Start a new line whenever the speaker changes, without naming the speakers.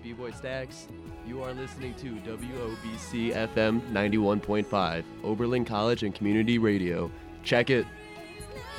B-Boy Stacks. You are listening to WOBC FM 91.5, Oberlin College and Community Radio. Check it.